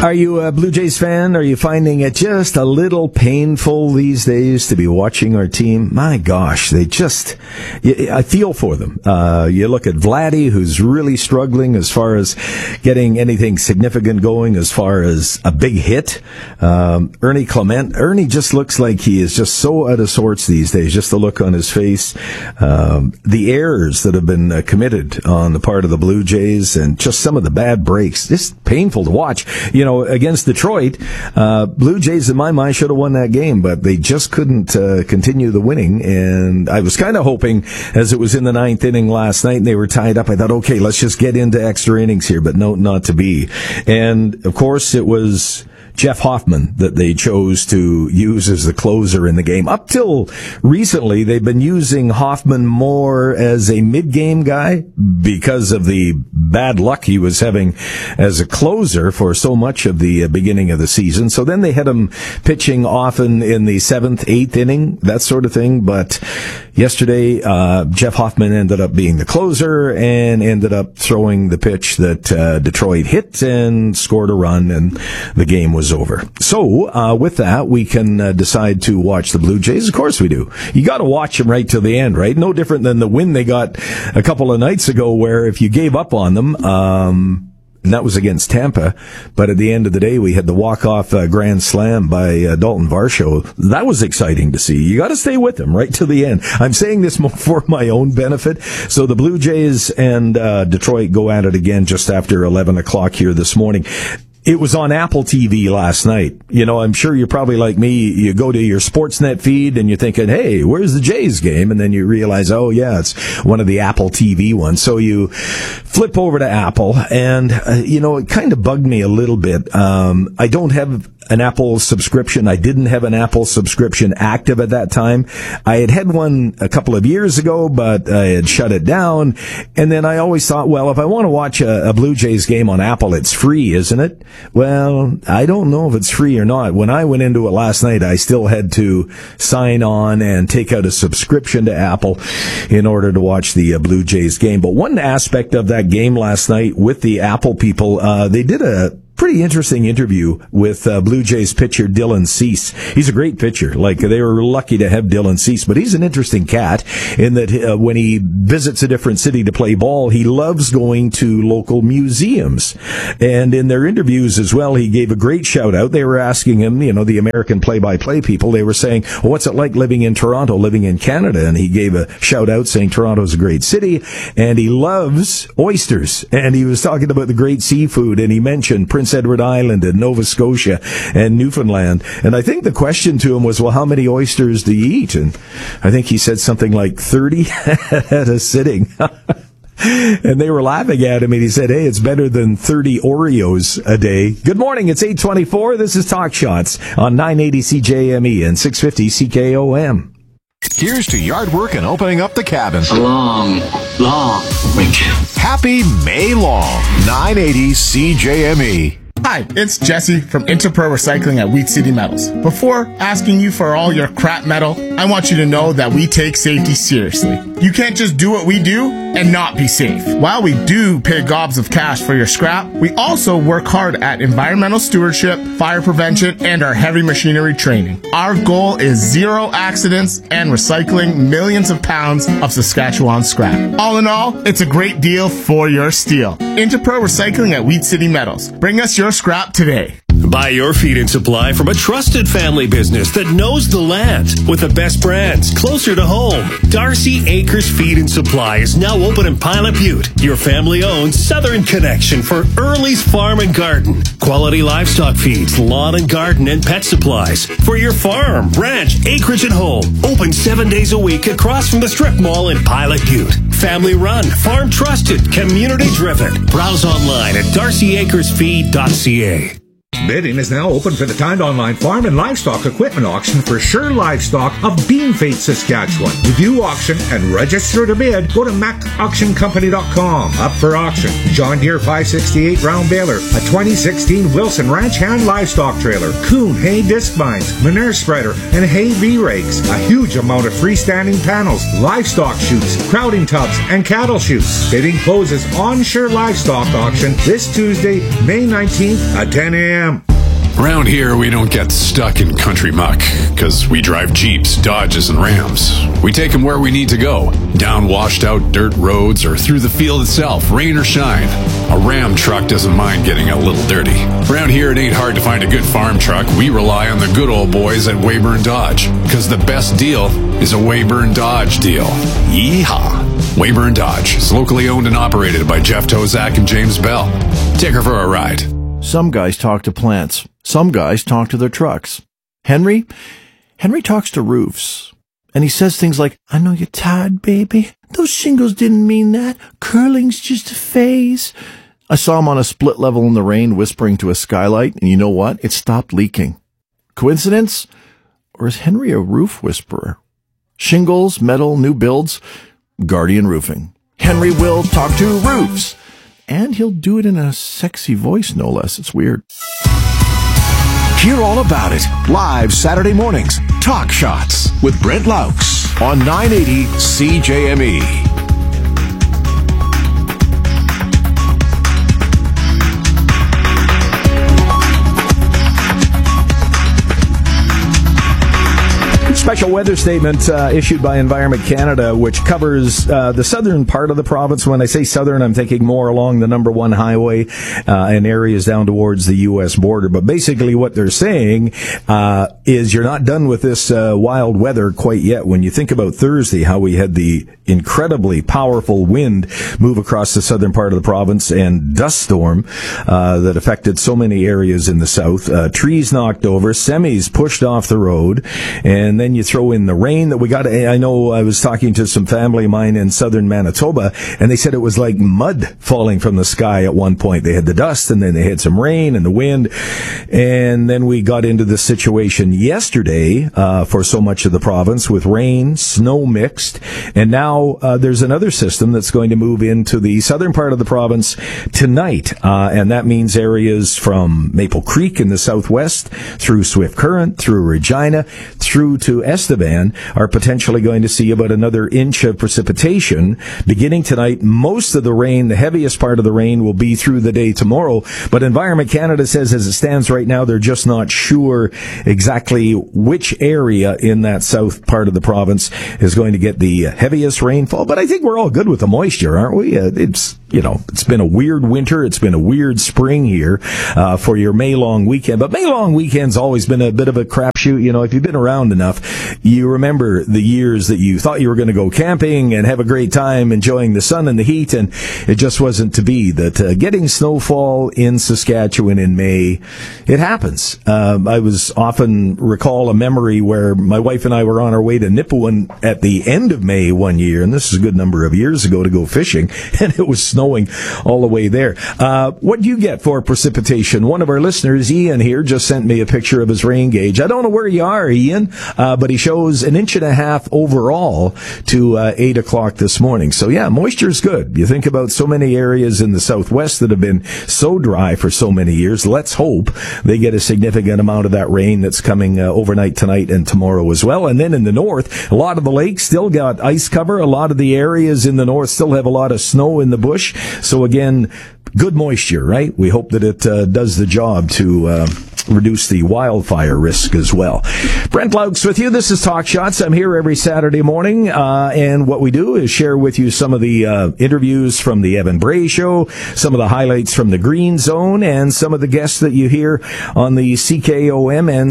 Are you a Blue Jays fan? Are you finding it just a little painful these days to be watching our team? My gosh, I feel for them. You look at Vladdy, who's really struggling as far as getting anything significant going, as far as a big hit. Ernie Clement. Ernie just looks like he is just so out of sorts these days, just the look on his face. The errors that have been committed on the part of the Blue Jays and just some of the bad breaks. Just painful to watch. Against Detroit, Blue Jays, in my mind, should have won that game, but they just couldn't continue the winning. And I was kind of hoping, as it was in the ninth inning last night and they were tied up, I thought, okay, let's just get into extra innings here, but no, not to be. And, of course, it was Jeff Hoffman that they chose to use as the closer in the game. Up till recently, they've been using Hoffman more as a mid-game guy because of the bad luck he was having as a closer for so much of the beginning of the season. So then they had him pitching often in the 7th, 8th inning, that sort of thing. But yesterday, Jeff Hoffman ended up being the closer and ended up throwing the pitch that Detroit hit and scored a run, and the game was over. So, with that, we can decide to watch the Blue Jays. Of course we do. You got to watch them right till the end, right? No different than the win they got a couple of nights ago, where if you gave up on them, and that was against Tampa, but at the end of the day, we had the walk-off grand slam by Dalton Varsho. That was exciting to see. You got to stay with them right to the end. I'm saying this more for my own benefit. So the Blue Jays and Detroit go at it again just after 11 o'clock here this morning. It was on Apple TV last night. I'm sure you're probably like me. You go to your Sportsnet feed and you're thinking, hey, where's the Jays game? And then you realize, oh, yeah, it's one of the Apple TV ones. So you flip over to Apple, and, it kind of bugged me a little bit. I don't have an Apple subscription. I didn't have an Apple subscription active at that time. I had one a couple of years ago, but I had shut it down. And then I always thought, well, if I want to watch a Blue Jays game on Apple, it's free, isn't it? Well, I don't know if it's free or not. When I went into it last night, I still had to sign on and take out a subscription to Apple in order to watch the Blue Jays game. But one aspect of that game last night with the Apple people, they did a pretty interesting interview with Blue Jays pitcher Dylan Cease. He's a great pitcher. They were lucky to have Dylan Cease, but he's an interesting cat in that when he visits a different city to play ball, he loves going to local museums. And in their interviews as well, he gave a great shout out. They were asking him, the American play-by-play people, they were saying, well, what's it like living in Toronto, living in Canada? And he gave a shout out saying Toronto's a great city and he loves oysters. And he was talking about the great seafood, and he mentioned Prince Edward Island and Nova Scotia and Newfoundland. And I think the question to him was, well, how many oysters do you eat? And I think he said something like 30 at a sitting. And they were laughing at him, and he said, hey, it's better than 30 Oreos a day. Good morning, it's 8:24. This is Talk Shots on 980 CJME and 650 CKOM. Here's to yard work and opening up the cabin. A long, long weekend. Happy May long. 980 CJME. Hi, it's Jesse from Interpro Recycling at Wheat City Metals. Before asking you for all your crap metal, I want you to know that we take safety seriously. You can't just do what we do and not be safe. While we do pay gobs of cash for your scrap, we also work hard at environmental stewardship, fire prevention, and our heavy machinery training. Our goal is 0 accidents and recycling millions of pounds of Saskatchewan scrap. All in all, it's a great deal for your steel. Interpro Recycling at Wheat City Metals. Bring us your scrap today. Buy your feed and supply from a trusted family business that knows the land with the best brands closer to home. Darcy Acres Feed and Supply is now open in Pilot Butte, your family-owned southern connection for Early's Farm and Garden. Quality livestock feeds, lawn and garden, and pet supplies for your farm, ranch, acreage, and home. Open 7 days a week across from the Strip Mall in Pilot Butte. Family run, farm trusted, community driven. Browse online at darcyacresfeed.ca. Bidding is now open for the timed online farm and livestock equipment auction for Sure Livestock of Beanfate, Saskatchewan. To view auction and register to bid, go to macauctioncompany.com. Up for auction, John Deere 568 round baler, a 2016 Wilson Ranch Hand livestock trailer, Kuhn hay disc binds, manure spreader, and hay V-rakes. A huge amount of freestanding panels, livestock chutes, crowding tubs, and cattle chutes. Bidding closes on Sure Livestock auction this Tuesday, May 19th at 10 a.m. Around here, we don't get stuck in country muck, because we drive Jeeps, Dodges, and Rams. We take them where we need to go, down washed-out dirt roads or through the field itself, rain or shine. A Ram truck doesn't mind getting a little dirty. Around here, it ain't hard to find a good farm truck. We rely on the good old boys at Weyburn Dodge, because the best deal is a Weyburn Dodge deal. Yeehaw! Weyburn Dodge is locally owned and operated by Jeff Tozak and James Bell. Take her for a ride. Some guys talk to plants. Some guys talk to their trucks. Henry talks to roofs. And he says things like, I know you're tired, baby. Those shingles didn't mean that. Curling's just a phase. I saw him on a split level in the rain whispering to a skylight, and you know what? It stopped leaking. Coincidence? Or is Henry a roof whisperer? Shingles, metal, new builds, Guardian Roofing. Henry will talk to roofs. And he'll do it in a sexy voice, no less. It's weird. Hear all about it live Saturday mornings. Talk Shots with Brent Laux on 980 CJME. Special weather statement issued by Environment Canada, which covers the southern part of the province. When I say southern, I'm thinking more along the number 1 highway and areas down towards the U.S. border. But basically what they're saying is you're not done with this wild weather quite yet. When you think about Thursday, how we had the incredibly powerful wind move across the southern part of the province and dust storm that affected so many areas in the south. Trees knocked over, semis pushed off the road, and then you throw in the rain that we got. I know I was talking to some family of mine in southern Manitoba, and they said it was like mud falling from the sky at one point. They had the dust, and then they had some rain and the wind, and then we got into this situation yesterday for so much of the province with rain, snow mixed, and now there's another system that's going to move into the southern part of the province tonight, and that means areas from Maple Creek in the southwest through Swift Current, through Regina, through to Estevan are potentially going to see about another inch of precipitation beginning tonight. Most of the rain, the heaviest part of the rain, will be through the day tomorrow. But Environment Canada says as it stands right now, they're just not sure exactly which area in that south part of the province is going to get the heaviest rainfall. But I think we're all good with the moisture, aren't we? It's been a weird winter. It's been a weird spring here for your May long weekend. But May long weekend's always been a bit of a crapshoot. You know, if you've been around enough, you remember the years that you thought you were going to go camping and have a great time enjoying the sun and the heat, and it just wasn't to be. That getting snowfall in Saskatchewan in May, it happens. I was often recall a memory where my wife and I were on our way to Nipawin at the end of May one year, and this is a good number of years ago, to go fishing, and it was snowing all the way there. What do you get for precipitation? One of our listeners, Ian here, just sent me a picture of his rain gauge. I don't know where you are, Ian, but he shows 1.5 inches overall to 8 o'clock this morning. So yeah, moisture's good. You think about so many areas in the southwest that have been so dry for so many years. Let's hope they get a significant amount of that rain that's coming overnight tonight and tomorrow as well. And then in the north, a lot of the lakes still got ice cover. A lot of the areas in the north still have a lot of snow in the bush. So again, good moisture, right? We hope that it does the job to reduce the wildfire risk as well. Brent Laux with you. This is Talk Shots. I'm here every Saturday morning, and what we do is share with you some of the interviews from the Evan Bray Show, some of the highlights from the Green Zone, and some of the guests that you hear on the CKOM and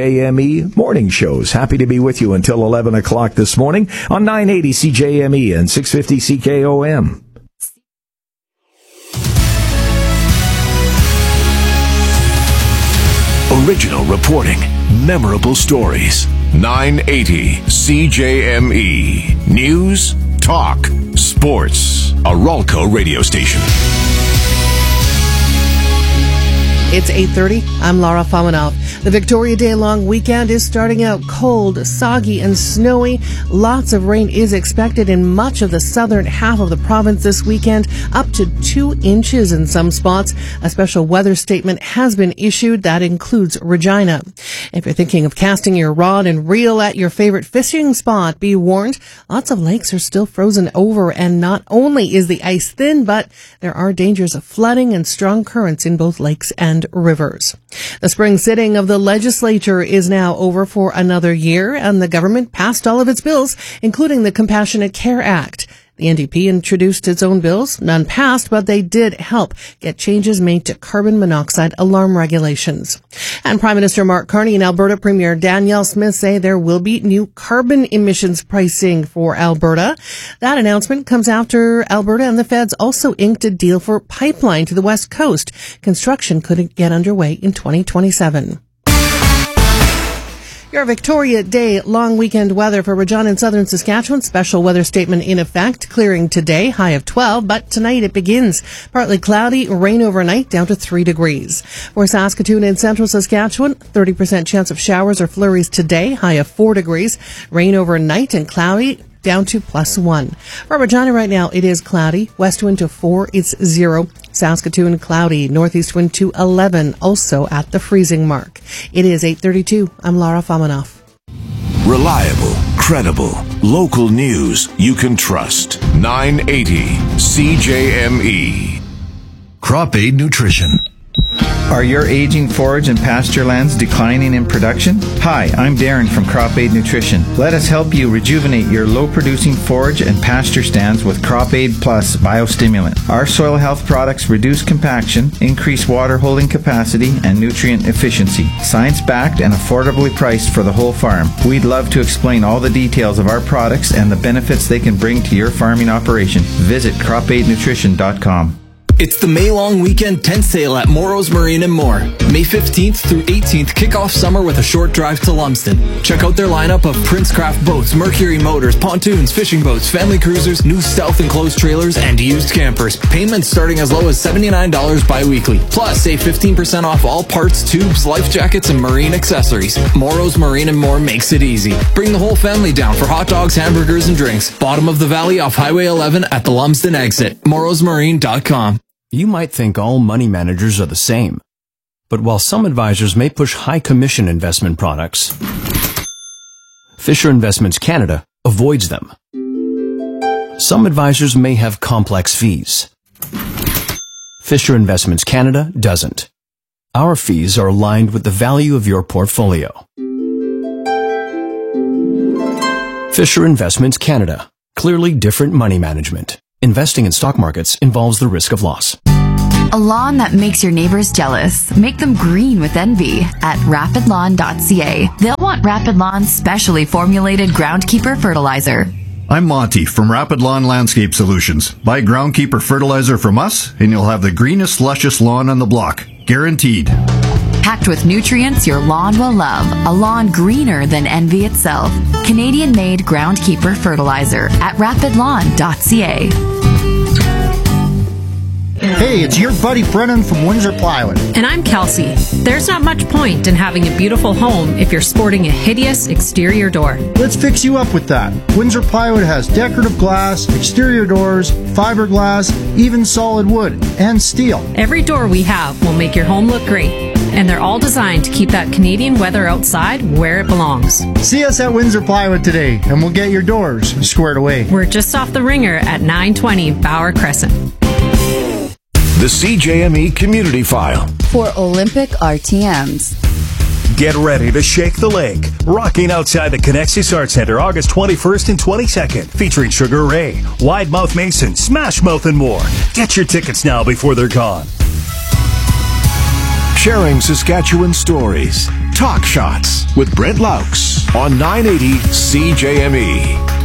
CJME morning shows. Happy to be with you until 11 o'clock this morning on 980 CJME and 650 CKOM. Original reporting, memorable stories. 980 CJME. News, talk, sports. A Ralco radio station. It's 8:30. I'm Laura Famanoff. The Victoria Day long weekend is starting out cold, soggy, and snowy. Lots of rain is expected in much of the southern half of the province this weekend, up to 2 inches in some spots. A special weather statement has been issued that includes Regina. If you're thinking of casting your rod and reel at your favorite fishing spot, be warned, lots of lakes are still frozen over, and not only is the ice thin, but there are dangers of flooding and strong currents in both lakes and rivers. The spring sitting of the legislature is now over for another year, and the government passed all of its bills, including the Compassionate Care Act. The NDP introduced its own bills. None passed, but they did help get changes made to carbon monoxide alarm regulations. And Prime Minister Mark Carney and Alberta Premier Danielle Smith say there will be new carbon emissions pricing for Alberta. That announcement comes after Alberta and the feds also inked a deal for pipeline to the West Coast. Construction could get underway in 2027. Your Victoria Day long weekend weather for Regina and southern Saskatchewan. Special weather statement in effect. Clearing today, high of 12, but tonight it begins. Partly cloudy, rain overnight, down to 3 degrees. For Saskatoon and central Saskatchewan, 30% chance of showers or flurries today, high of 4 degrees. Rain overnight and cloudy, down to +1. For Regina right now, it is cloudy. West wind to 4, it's 0. Saskatoon cloudy. Northeast wind to 11, also at the freezing mark. It is 8:32. I'm Lara Famanoff. Reliable, credible, local news you can trust. 980 CJME. Crop Aid Nutrition. Are your aging forage and pasture lands declining in production? Hi, I'm Darren from Crop Aid Nutrition. Let us help you rejuvenate your low-producing forage and pasture stands with Crop Aid Plus biostimulant. Our soil health products reduce compaction, increase water holding capacity, and nutrient efficiency. Science-backed and affordably priced for the whole farm. We'd love to explain all the details of our products and the benefits they can bring to your farming operation. Visit cropaidnutrition.com. It's the May long weekend tent sale at Morrow's Marine and More. May 15th through 18th, kick off summer with a short drive to Lumsden. Check out their lineup of Princecraft boats, Mercury motors, pontoons, fishing boats, family cruisers, new self-enclosed trailers, and used campers. Payments starting as low as $79 bi-weekly. Plus, save 15% off all parts, tubes, life jackets, and marine accessories. Morrow's Marine and More makes it easy. Bring the whole family down for hot dogs, hamburgers, and drinks. Bottom of the valley off Highway 11 at the Lumsden exit. morrowsmarine.com. You might think all money managers are the same. But while some advisors may push high commission investment products, Fisher Investments Canada avoids them. Some advisors may have complex fees. Fisher Investments Canada doesn't. Our fees are aligned with the value of your portfolio. Fisher Investments Canada. Clearly different money management. Investing in stock markets involves the risk of loss. A lawn that makes your neighbors jealous. Make them green with envy at rapidlawn.ca. They'll want Rapid Lawn's specially formulated Groundkeeper fertilizer. I'm Monty from Rapid Lawn Landscape Solutions. Buy Groundkeeper fertilizer from us and you'll have the greenest, luscious lawn on the block. Guaranteed. Packed with nutrients your lawn will love. A lawn greener than envy itself. Canadian-made Groundkeeper fertilizer at rapidlawn.ca. Hey, it's your buddy Brennan from Windsor Plywood. And I'm Kelsey. There's not much point in having a beautiful home if you're sporting a hideous exterior door. Let's fix you up with that. Windsor Plywood has decorative glass, exterior doors, fiberglass, even solid wood, and steel. Every door we have will make your home look great. And they're all designed to keep that Canadian weather outside where it belongs. See us at Windsor Plywood today, and we'll get your doors squared away. We're just off the Ringer at 920 Bauer Crescent. The CJME Community File. For Olympic RTMs. Get ready to shake the lake. Rocking outside the Connexus Arts Center August 21st and 22nd. Featuring Sugar Ray, Wide Mouth Mason, Smash Mouth, and more. Get your tickets now before they're gone. Sharing Saskatchewan stories. Talk Shots with Brent Laux on 980 CJME.